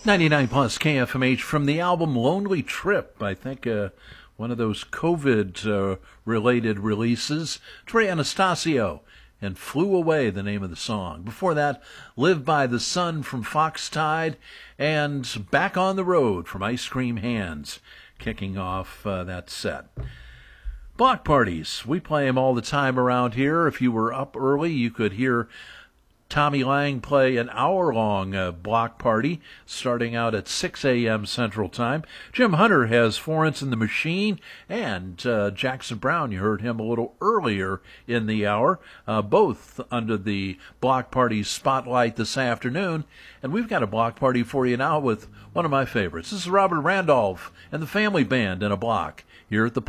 99 plus KFMH from the album Lonely Trip. I think one of those COVID related releases. Trey Anastasio and Flew Away, the name of the song. Before that, Live by the Sun from Foxtide and Back on the Road from Ice Cream Hands, kicking off that set. Block parties. We play them all the time around here. If you were up early, you could hear Tommy Lang play an hour-long block party starting out at 6 a.m. Central Time. Jim Hunter has Florence and the Machine, and Jackson Brown, you heard him a little earlier in the hour, both under the block party spotlight this afternoon. And we've got a block party for you now with one of my favorites. This is Robert Randolph and the Family Band in a block here at the